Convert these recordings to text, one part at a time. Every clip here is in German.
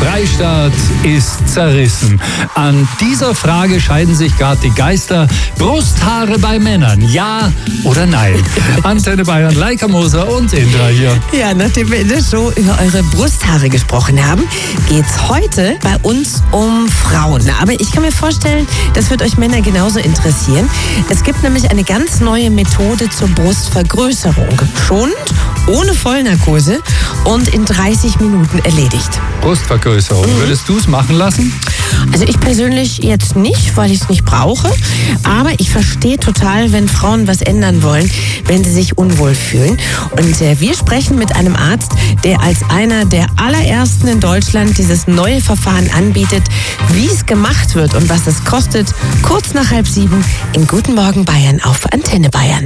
Freistaat ist zerrissen. An dieser Frage scheiden sich gerade die Geister. Brusthaare bei Männern, ja oder nein? Antenne Bayern, Leica Moser und Indra hier. Ja, nachdem wir in der Show über eure Brusthaare gesprochen haben, geht's heute bei uns um Frauen. Aber ich kann mir vorstellen, das wird euch Männer genauso interessieren. Es gibt nämlich eine ganz neue Methode zur Brustvergrößerung. Schonend, ohne Vollnarkose und in 30 Minuten erledigt. Brustvergrößerung, würdest du es machen lassen? Also ich persönlich jetzt nicht, weil ich es nicht brauche. Aber ich verstehe total, wenn Frauen was ändern wollen, wenn sie sich unwohl fühlen. Und wir sprechen mit einem Arzt, der als einer der allerersten in Deutschland dieses neue Verfahren anbietet, wie es gemacht wird und was es kostet, kurz nach 6:30 in Guten Morgen Bayern auf Antenne Bayern.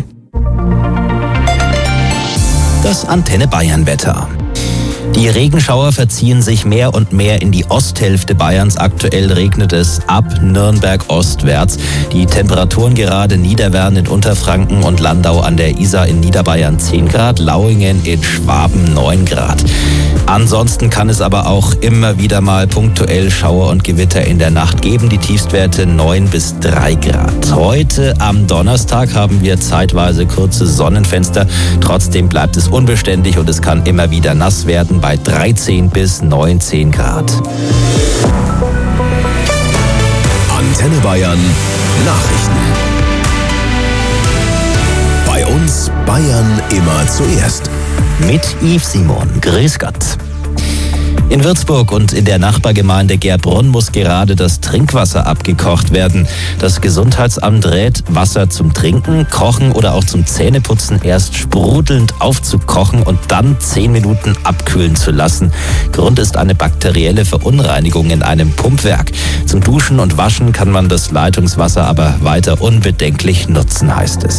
Das Antenne Bayern Wetter. Die Regenschauer verziehen sich mehr und mehr in die Osthälfte Bayerns. Aktuell regnet es ab Nürnberg ostwärts. Die Temperaturen gerade Niederwern in Unterfranken und Landau an der Isar in Niederbayern 10 Grad, Lauingen in Schwaben 9 Grad. Ansonsten kann es aber auch immer wieder mal punktuell Schauer und Gewitter in der Nacht geben. Die Tiefstwerte 9 bis 3 Grad. Heute am Donnerstag haben wir zeitweise kurze Sonnenfenster. Trotzdem bleibt es unbeständig und es kann immer wieder nass werden bei 13 bis 19 Grad. Antenne Bayern Nachrichten. Bei uns Bayern immer zuerst. Mit Yves Simon. Grüß Gott. In Würzburg und in der Nachbargemeinde Gerbrunn muss gerade das Trinkwasser abgekocht werden. Das Gesundheitsamt rät, Wasser zum Trinken, Kochen oder auch zum Zähneputzen erst sprudelnd aufzukochen und dann 10 Minuten abkühlen zu lassen. Grund ist eine bakterielle Verunreinigung in einem Pumpwerk. Zum Duschen und Waschen kann man das Leitungswasser aber weiter unbedenklich nutzen, heißt es.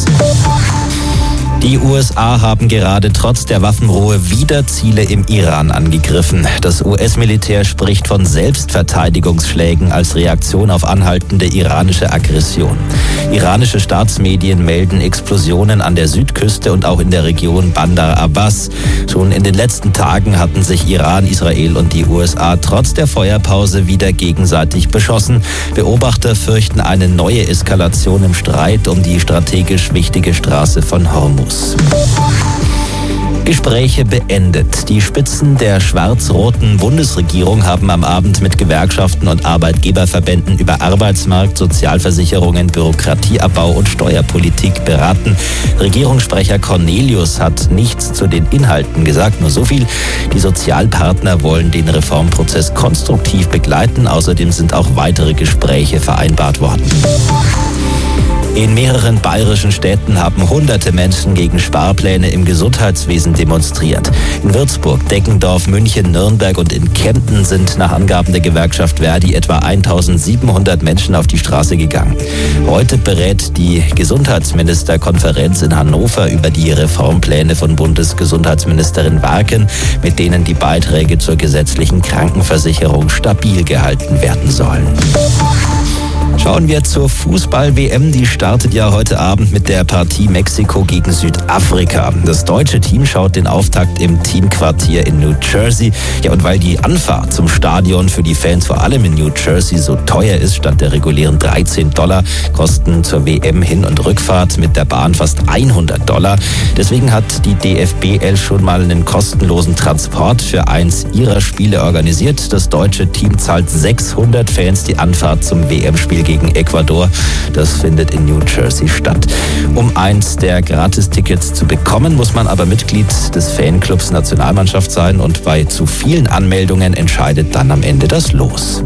Die USA haben gerade trotz der Waffenruhe wieder Ziele im Iran angegriffen. Das US-Militär spricht von Selbstverteidigungsschlägen als Reaktion auf anhaltende iranische Aggression. Iranische Staatsmedien melden Explosionen an der Südküste und auch in der Region Bandar Abbas. Schon in den letzten Tagen hatten sich Iran, Israel und die USA trotz der Feuerpause wieder gegenseitig beschossen. Beobachter fürchten eine neue Eskalation im Streit um die strategisch wichtige Straße von Hormuz. Gespräche beendet. Die Spitzen der schwarz-roten Bundesregierung haben am Abend mit Gewerkschaften und Arbeitgeberverbänden über Arbeitsmarkt, Sozialversicherungen, Bürokratieabbau und Steuerpolitik beraten. Regierungssprecher Cornelius hat nichts zu den Inhalten gesagt, nur so viel. Die Sozialpartner wollen den Reformprozess konstruktiv begleiten. Außerdem sind auch weitere Gespräche vereinbart worden. In mehreren bayerischen Städten haben hunderte Menschen gegen Sparpläne im Gesundheitswesen demonstriert. In Würzburg, Deggendorf, München, Nürnberg und in Kempten sind nach Angaben der Gewerkschaft Verdi etwa 1700 Menschen auf die Straße gegangen. Heute berät die Gesundheitsministerkonferenz in Hannover über die Reformpläne von Bundesgesundheitsministerin Warken, mit denen die Beiträge zur gesetzlichen Krankenversicherung stabil gehalten werden sollen. Schauen wir zur Fußball-WM. Die startet ja heute Abend mit der Partie Mexiko gegen Südafrika. Das deutsche Team schaut den Auftakt im Teamquartier in New Jersey. Ja, und weil die Anfahrt zum Stadion für die Fans vor allem in New Jersey so teuer ist, statt der regulären $13, kosten zur WM Hin- und Rückfahrt mit der Bahn fast $100. Deswegen hat die DFBL schon mal einen kostenlosen Transport für eins ihrer Spiele organisiert. Das deutsche Team zahlt 600 Fans die Anfahrt zum WM-Spiel gegen Ecuador. Das findet in New Jersey statt. Um eins der Gratistickets zu bekommen, muss man aber Mitglied des Fanclubs Nationalmannschaft sein und bei zu vielen Anmeldungen entscheidet dann am Ende das Los.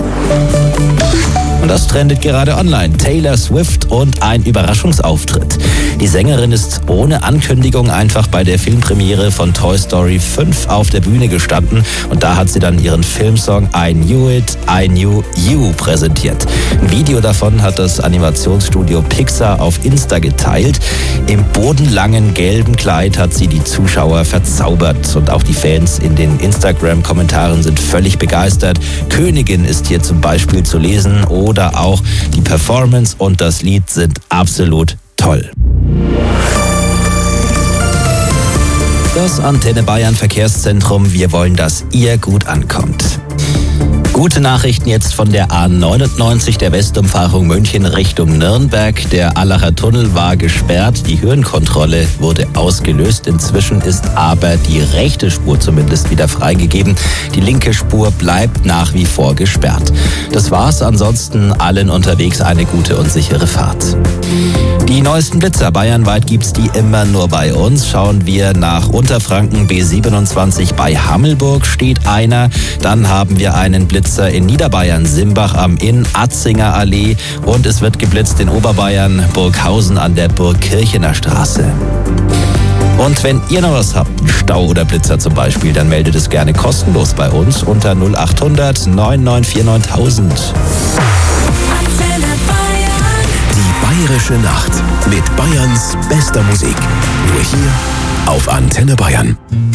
Und das trendet gerade online. Taylor Swift und ein Überraschungsauftritt. Die Sängerin ist ohne Ankündigung einfach bei der Filmpremiere von Toy Story 5 auf der Bühne gestanden. Und da hat sie dann ihren Filmsong I Knew It, I Knew You präsentiert. Ein Video davon hat das Animationsstudio Pixar auf Insta geteilt. Im bodenlangen gelben Kleid hat sie die Zuschauer verzaubert. Und auch die Fans in den Instagram-Kommentaren sind völlig begeistert. Königin ist hier zum Beispiel zu lesen oder auch die Performance und das Lied sind absolut toll. Das Antenne Bayern Verkehrszentrum. Wir wollen, dass ihr gut ankommt. Gute Nachrichten jetzt von der A99, der Westumfahrung München Richtung Nürnberg. Der Allacher Tunnel war gesperrt, die Höhenkontrolle wurde ausgelöst. Inzwischen ist aber die rechte Spur zumindest wieder freigegeben. Die linke Spur bleibt nach wie vor gesperrt. Das war's, ansonsten allen unterwegs eine gute und sichere Fahrt. Die neuesten Blitzer bayernweit gibt's die immer nur bei uns. Schauen wir nach Unterfranken, B27 bei Hammelburg steht einer. Dann haben wir einen Blitzer in Niederbayern, Simbach am Inn, Atzinger Allee und es wird geblitzt in Oberbayern, Burghausen an der Burgkirchener Straße. Und wenn ihr noch was habt, Stau oder Blitzer zum Beispiel, dann meldet es gerne kostenlos bei uns unter 0800 9949 9000. Die Bayerische Nacht mit Bayerns bester Musik. Nur hier auf Antenne Bayern.